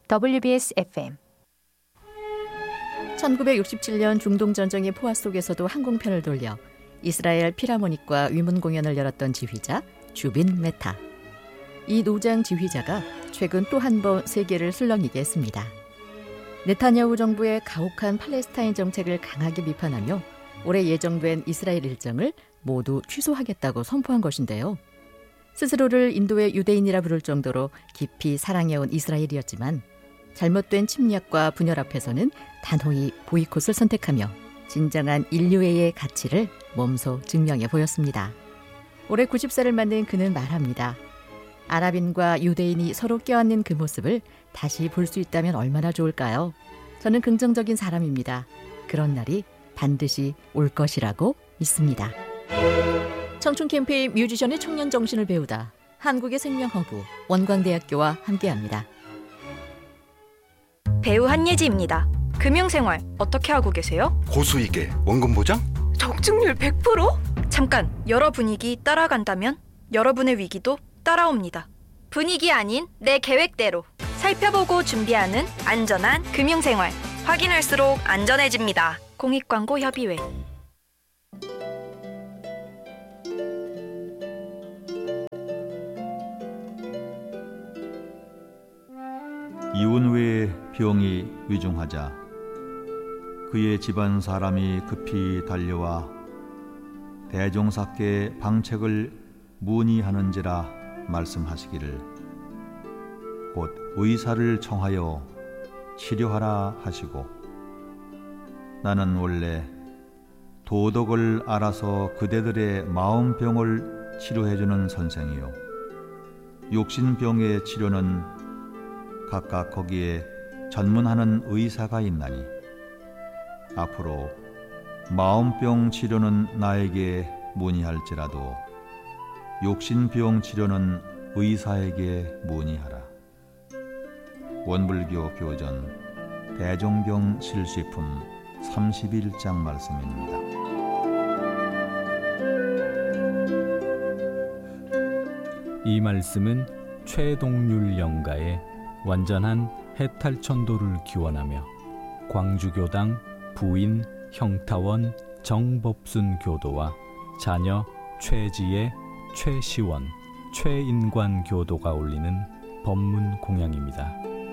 WBS FM 1967년 중동전쟁의 포화 속에서도 항공편을 돌려 이스라엘 필하모닉과 위문 공연을 열었던 지휘자 주빈 메타. 이 노장 지휘자가 최근 또 한 번 세계를 술렁이게 했습니다. 네타냐후 정부의 가혹한 팔레스타인 정책을 강하게 비판하며 올해 예정된 이스라엘 일정을 모두 취소하겠다고 선포한 것인데요. 스스로를 인도의 유대인이라 부를 정도로 깊이 사랑해온 이스라엘이었지만 잘못된 침략과 분열 앞에서는 단호히 보이콧을 선택하며 진정한 인류애의 가치를 몸소 증명해 보였습니다. 올해 90살을 맞는 그는 말합니다. 아랍인과 유대인이 서로 껴안는 그 모습을 다시 볼 수 있다면 얼마나 좋을까요? 저는 긍정적인 사람입니다. 그런 날이 반드시 올 것이라고 믿습니다. 청춘 캠페인 뮤지션의 청년 정신을 배우다. 한국의 생명허브 원광대학교와 함께합니다. 배우 한예지입니다. 금융생활 어떻게 하고 계세요? 고수익에 원금 보장? 적중률 100%? 잠깐, 여러 분위기 따라간다면 여러분의 위기도 따라옵니다. 분위기 아닌 내 계획대로 살펴보고 준비하는 안전한 금융생활. 확인할수록 안전해집니다. 공익광고협의회. 이혼 후에 병이 위중하자 그의 집안 사람이 급히 달려와 대종사께 방책을 문의하는지라 말씀하시기를 곧 의사를 청하여 치료하라 하시고 나는 원래 도덕을 알아서 그대들의 마음병을 치료해주는 선생이요 육신병의 치료는 각각 거기에 전문하는 의사가 있나니 앞으로 마음병 치료는 나에게 문의할지라도 욕심병 치료는 의사에게 문의하라. 원불교 교전 대종경 실시품 31장 말씀입니다. 이 말씀은 최동률 영가의 완전한 해탈천도를 기원하며 광주교당 부인 형타원 정법순 교도와 자녀 최지혜, 최시원, 최인관 교도가 올리는 법문 공양입니다.